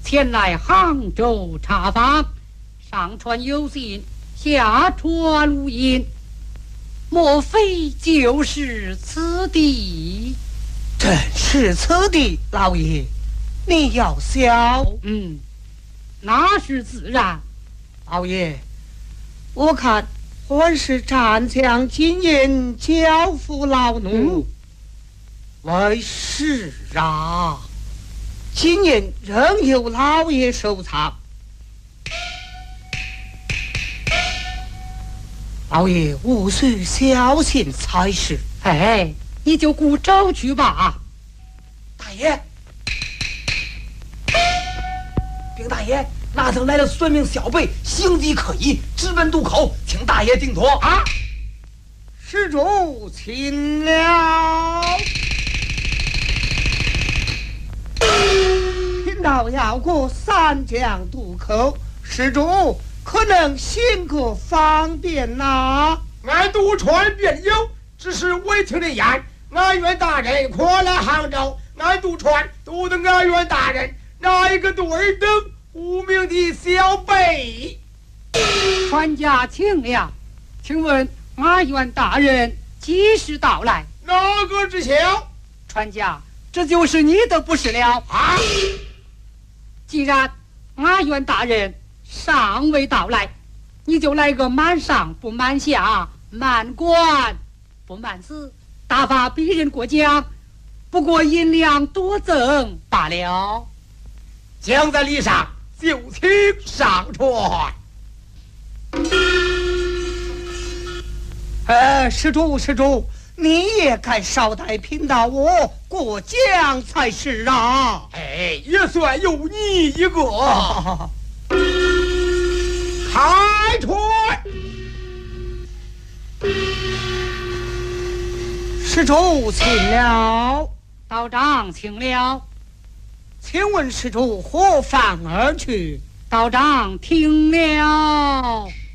前来杭州查访，上传有信，下传无音，莫非就是此地？ 正是此地，老爷，你要小。 那是自然。 老爷，我看还是战将金银交付老奴为是啊。金银仍由老爷收藏，老爷务须小心才是。 哎，你就顾找去吧。 大爷，禀大爷，那头来了孙命小辈，行迹可疑，直奔渡口，请大爷定夺啊！施主请了。贫道要过三江渡口，施主可能行个方便呐？ 俺渡船便有，只是违听的言。俺愿大人快来杭州，俺渡船渡的俺愿大人哪一个对等无名的小辈？ 船家请了，请问阿元大人几时到来？ 哪个知晓？ 船家，这就是你的不是了啊！ 既然阿元大人尚未到来，你就来个满上不满下，满官不满司，大发逼人过奖，不过银两多赠罢了。 将在礼上，就请上船。 施主，你也该捎带贫道我过江才是啊！ 哎，也算有你一个。开船！ 施主请了。 道长请了。 请问施主何方而去？ 道长听了。